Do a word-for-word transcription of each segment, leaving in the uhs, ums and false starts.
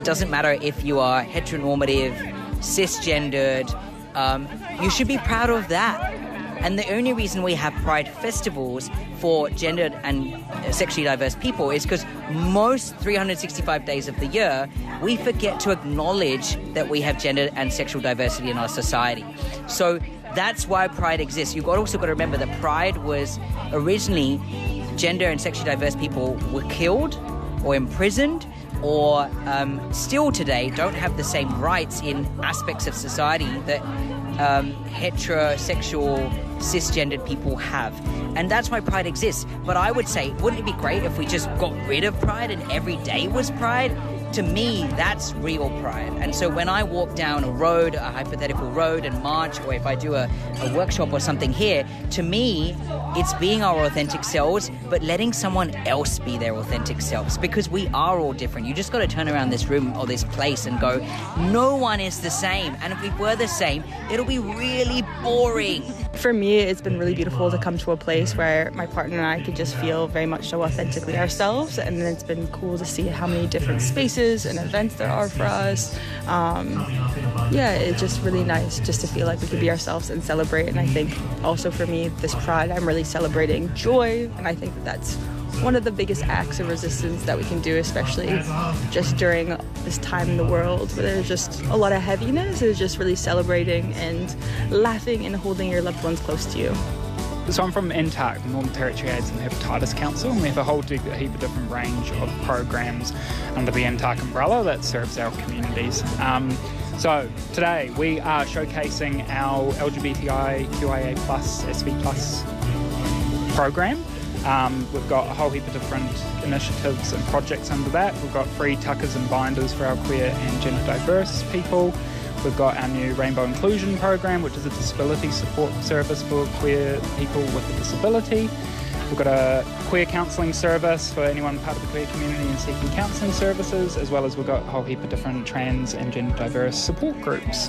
It doesn't matter if you are heteronormative, cisgendered, um, you should be proud of that. And the only reason we have pride festivals for gendered and sexually diverse people is because most three hundred sixty-five days of the year, we forget to acknowledge that we have gender and sexual diversity in our society. So that's why pride exists. You've got also got to remember that pride was originally gender and sexually diverse people were killed or imprisoned or um, still today don't have the same rights in aspects of society that um, heterosexual cisgendered people have. And that's why pride exists. But I would say, wouldn't it be great if we just got rid of pride and every day was pride? To me, that's real pride. And so when I walk down a road, a hypothetical road, and march, or if I do a, a workshop or something here, to me, it's being our authentic selves, but letting someone else be their authentic selves, because we are all different. You just got to turn around this room or this place and go, no one is the same. And if we were the same, it'll be really boring. For me, it's been really beautiful to come to a place where my partner and I could just feel very much so authentically ourselves, and then it's been cool to see how many different spaces and events there are for us. Um, yeah, it's just really nice just to feel like we can be ourselves and celebrate. And I think also for me, this Pride, I'm really celebrating joy, and I think that that's one of the biggest acts of resistance that we can do, especially just during this time in the world where there's just a lot of heaviness. Is just really celebrating and laughing and holding your loved ones close to you. So I'm from N T A C, the Northern Territory AIDS and Hepatitis Council, and we have a whole heap of different range of programs under the N T A C umbrella that serves our communities. Um, so today we are showcasing our L G B T I Q I A plus, S V plus program. Um, we've got a whole heap of different initiatives and projects under that. We've got free tuckers and binders for our queer and gender diverse people. We've got our new Rainbow Inclusion program, which is a disability support service for queer people with a disability. We've got a queer counselling service for anyone part of the queer community and seeking counselling services, as well as we've got a whole heap of different trans and gender diverse support groups.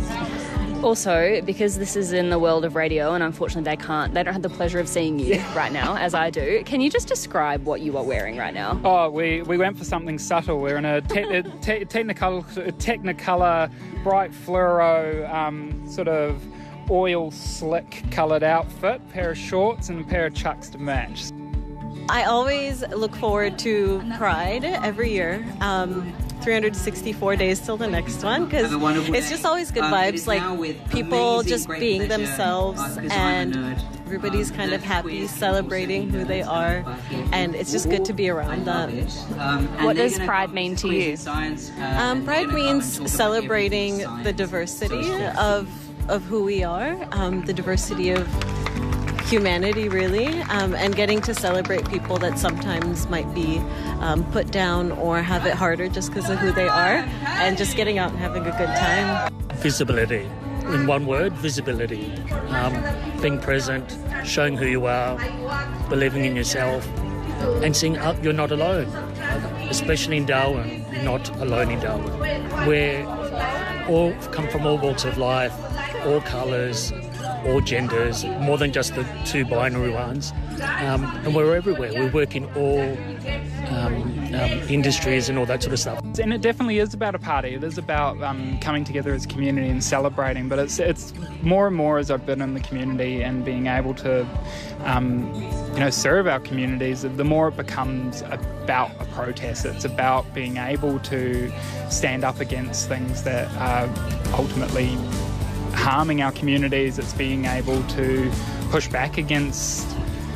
Also, because this is in the world of radio, and unfortunately they can't, they don't have the pleasure of seeing you right now, as I do. Can you just describe what you are wearing right now? Oh, we, we went for something subtle. We're in a te- te- technicolor, technicolor, bright fluoro, um, sort of oil slick coloured outfit, pair of shorts and a pair of chucks to match. I always look forward to Pride every year. Um, three hundred sixty-four days till the next one, because it's just always good vibes, like people just being themselves and everybody's kind of happy, celebrating who they are, and it's just good to be around them. What does Pride mean to you? Um, Pride means celebrating the diversity of of who we are, um, the diversity of humanity, really, um, and getting to celebrate people that sometimes might be um, put down or have it harder just because of who they are, and just getting out and having a good time. Visibility. In one word, visibility. Um, being present, showing who you are, believing in yourself, and seeing up you're not alone. Especially in Darwin, you're not alone in Darwin. We're all come from all walks of life, all colours, all genders, more than just the two binary ones. Um, and we're everywhere. We work in all um, um, industries and all that sort of stuff. And it definitely is about a party. It is about um, coming together as a community and celebrating. But it's it's more and more as I've been in the community and being able to, um, you know, serve our communities, the more it becomes about a protest. It's about being able to stand up against things that are ultimately harming our communities. It's being able to push back against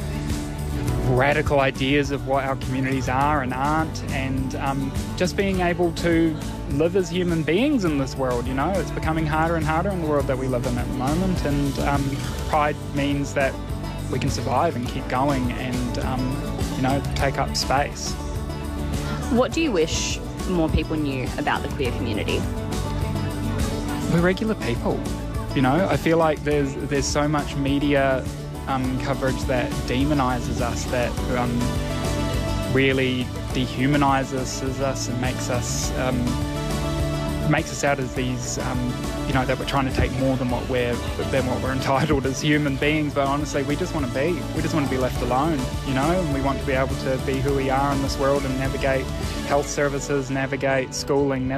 radical ideas of what our communities are and aren't, and um, just being able to live as human beings in this world. You know, it's becoming harder and harder in the world that we live in at the moment, and um, Pride means that we can survive and keep going and, um, you know, take up space. What do you wish more people knew about the queer community? We're regular people. You know, I feel like there's there's so much media um, coverage that demonises us, that um, really dehumanises us and makes us um, makes us out as these, um, you know, that we're trying to take more than what we're than what we're entitled as human beings. But honestly, we just want to be. We just want to be left alone, you know, and we want to be able to be who we are in this world and navigate health services, navigate schooling,